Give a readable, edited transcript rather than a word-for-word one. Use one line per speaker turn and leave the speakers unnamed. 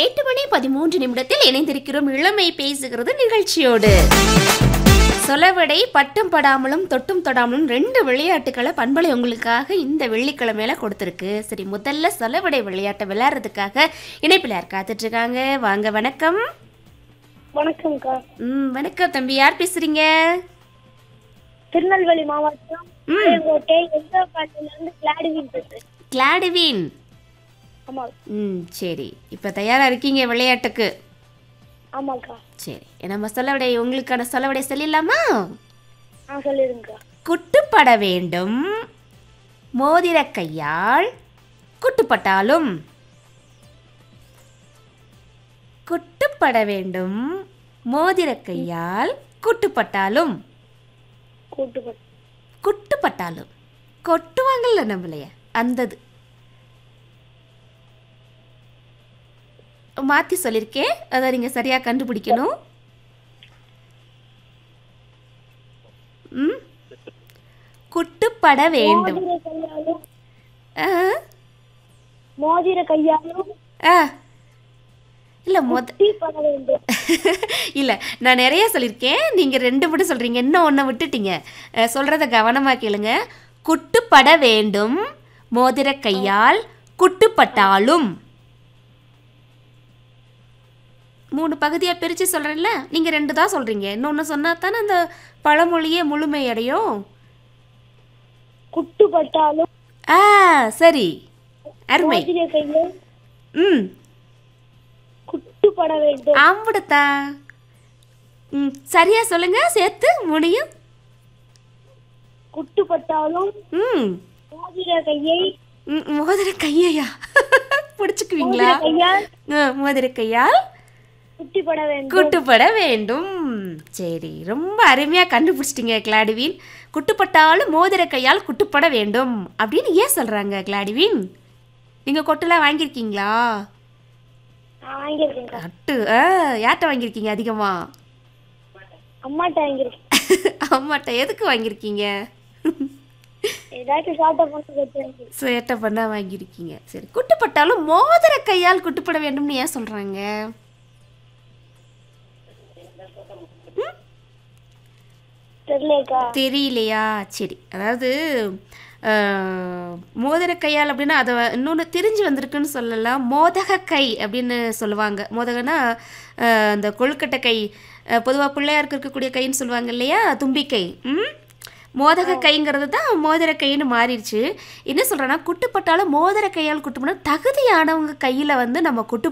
8 மணி 13 நிமிடத்தில் இணைந்திருக்கிறோம் இளமை பேசுகிறது நிகழ்ச்சியோடு. சொலவடை பட்டும் படாமலும் தொட்டும் தொடாமலும் 2 விளையாட்டுக்களை பண்பலை உங்களுக்காக இந்த வெள்ளிக்கிழமையில கொடுத்துருக்கு. சரி, முதல்ல சொலவடை விளையாட்டை விளையாடுறதுக்காக இணைப்பில் யார் காத்துட்டு இருக்காங்க? வாங்க, வணக்கம்.
வணக்கம்க்கா.
வணக்கம் தம்பி, யார் பேசுறீங்க?
திருநெல்வேலி மாவட்டம் கோட்டை எந்தப்பாட்டிலிருந்து கிளாடுவின் பேசுறேன்.
கிளாடுவின்.
ஆமா.
சரி, இப்போ தயாரா இருக்கீங்க விளையாட்டுக்கு?
ஆமாக்கா.
சரி, நம்ம சொலவடை உங்களுக்கான சொலவடை சொல்லிடலாமா?
சொல்லிடுங்கக்கா.
குட்டுப்பட வேண்டும் மோதிர கையால் குட்டுப்பட்டாலும். குட்டுப்பட வேண்டும் மோதிர கையால் குட்டுப்பட்டாலும். குட்டுப்பட்டாலும் கொட்டுவாங்கல்ல நம்மளைய, அந்தது மாற்றி சொல்லியிருக்கேன், அதை நீங்கள் சரியாக கண்டுபிடிக்கணும். குட்டுப்பட வேண்டும்.
மோதிர கையாலும்
இல்லை இல்லை, நான் நிறைய சொல்லியிருக்கேன், நீங்கள் 2 மட்டும் சொல்கிறீங்க, இன்னும் ஒன்றை விட்டுட்டீங்க. சொல்கிறத கவனமாக கேளுங்க. குட்டுப்பட வேண்டும் மோதிர கையால் குட்டுப்பட்டாலும். 3 பகுதியாக பிரித்து சொல்கிறேன்ல, நீங்கள் 2 தான் சொல்கிறீங்க, இன்னொன்று சொன்னால் தானே அந்த பழமொழியே முழுமையடையும்.
குட்டுப்பட்டாலும்.
சரி, அருமை.
குட்டுப்பட வேண்டும்.
ஆம்படுத்தா. சரியா சொல்லுங்க, சேர்த்து முடியும்.
குட்டுப்பட்டாலும் மோதிர கையை.
மோதிர கையா பிடிச்சுக்குவீங்களா? மோதிர கையால் குட்டுப்பட வேண்டும். சரி, ரொம்ப அருமையாக கண்டுபிடிச்சிட்டிங்க கிளாடுவின். குட்டுப்பட்டாலும் மோதிர கையால் குட்டுப்பட வேண்டும் அப்படின்னு ஏன் சொல்கிறாங்க கிளாடுவின்? நீங்கள் கொட்டுலாம் வாங்கியிருக்கீங்களா? அட்டு யார்கிட்ட வாங்கியிருக்கீங்க அதிகமாக?
அம்மாட்ட வாங்கியிருக்கேன்.
அம்மாட்ட எதுக்கு வாங்கியிருக்கீங்க?
சேட்டை
பண்ண வாங்கியிருக்கீங்க. சரி, குட்டுப்பட்டாலும் மோதிர கையால் குட்டுப்பட வேண்டும்னு ஏன் சொல்கிறாங்க? தெரியலையா? சரி, அதாவது மோதிர கையால் அப்படின்னா அதை இன்னொன்று தெரிஞ்சு வந்திருக்குன்னு சொல்லலாம். மோதக கை அப்படின்னு சொல்லுவாங்க. மோதகன்னா அந்த கொழுக்கட்டை கை, பொதுவாக பிள்ளையாருக்கு இருக்கக்கூடிய கைன்னு சொல்லுவாங்க இல்லையா, தும்பிக்கை. மோதக கைங்கிறது தான் மோதிர கைன்னு மாறிடுச்சு. என்ன சொல்கிறேன்னா, குட்டுப்பட்டாலும் மோதிர கையால் குட்டுப்பட தகுதியானவங்க கையில் வந்து நம்ம குட்டு